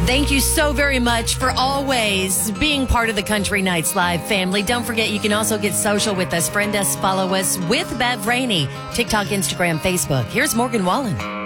Thank you so very much for always being part of the Country Nights Live family. Don't forget, you can also get social with us. Friend us, follow us with Bev Rainey. TikTok, Instagram, Facebook. Here's Morgan Wallen.